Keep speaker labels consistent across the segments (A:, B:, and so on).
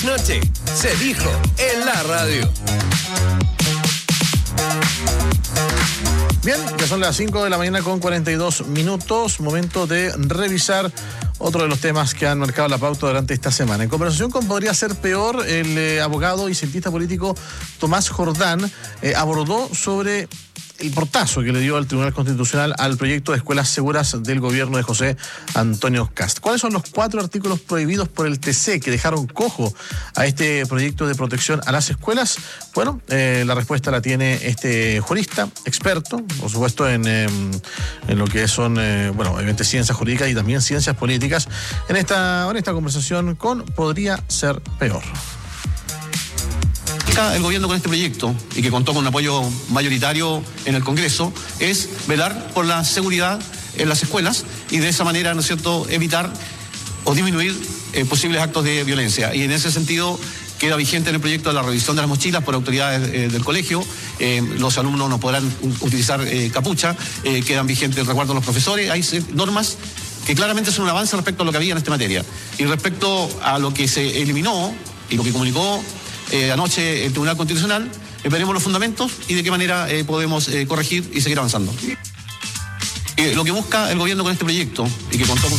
A: Noche se dijo en la radio.
B: Bien, ya son las 5 de la mañana con 42 minutos. Momento de revisar otro de los temas que han marcado la pauta durante esta semana. En conversación con Podría Ser Peor, el abogado y cientista político Tomás Jordán abordó sobre el portazo que le dio al Tribunal Constitucional al proyecto de escuelas seguras del gobierno de José Antonio Kast. ¿Cuáles son los 4 artículos prohibidos por el TC que dejaron cojo a este proyecto de protección a las escuelas? Bueno, la respuesta la tiene este jurista, experto, por supuesto, en lo que son, obviamente ciencias jurídicas y también ciencias políticas, en esta conversación con Podría Ser Peor.
C: El gobierno con este proyecto, y que contó con un apoyo mayoritario en el Congreso, es velar por la seguridad en las escuelas y de esa manera, ¿no es cierto?, evitar o disminuir posibles actos de violencia. Y en ese sentido queda vigente en el proyecto la revisión de las mochilas por autoridades del colegio. Los alumnos no podrán utilizar capucha, quedan vigentes el resguardo de los profesores. Hay normas que claramente son un avance respecto a lo que había en esta materia. Y respecto a lo que se eliminó y lo que comunicó anoche el Tribunal Constitucional, veremos los fundamentos y de qué manera podemos corregir y seguir avanzando. Lo que busca el gobierno con este proyecto y que contó con...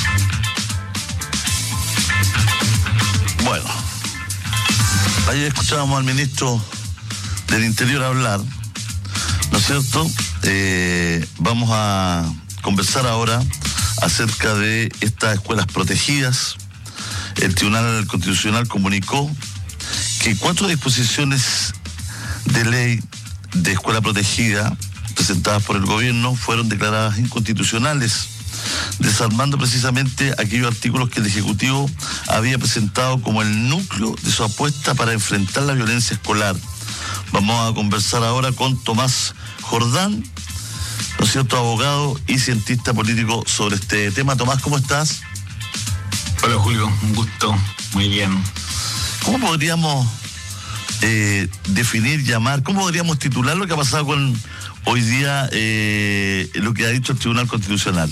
D: Bueno, ayer escuchábamos al ministro del Interior hablar, ¿no es cierto? Vamos a conversar ahora acerca de estas escuelas protegidas. El Tribunal Constitucional comunicó que 4 disposiciones de ley de escuela protegida presentadas por el gobierno fueron declaradas inconstitucionales, desarmando precisamente aquellos artículos que el Ejecutivo había presentado como el núcleo de su apuesta para enfrentar la violencia escolar. Vamos a conversar ahora con Tomás Jordán, ¿no es cierto?, abogado y cientista político sobre este tema. Tomás, ¿cómo estás?
E: Hola Julio, un gusto, muy bien.
D: ¿Cómo podríamos definir, llamar, cómo podríamos titular lo que ha pasado con hoy día, lo que ha dicho el Tribunal Constitucional?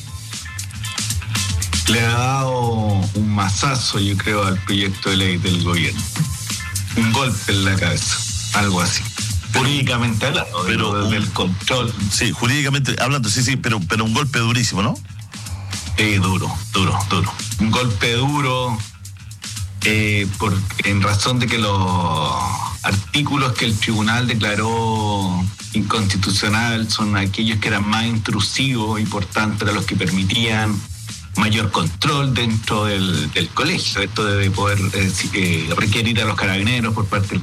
E: Le ha dado un mazazo, yo creo, al proyecto de ley del gobierno. Un golpe en la cabeza, algo así. Jurídicamente hablando, pero del control. Sí,
D: jurídicamente hablando, sí, pero un golpe durísimo, ¿no?
E: Duro. Un golpe duro, en razón de que los artículos que el tribunal declaró inconstitucional son aquellos que eran más intrusivos y por tanto eran los que permitían mayor control dentro del colegio. Esto de poder requerir a los carabineros por parte del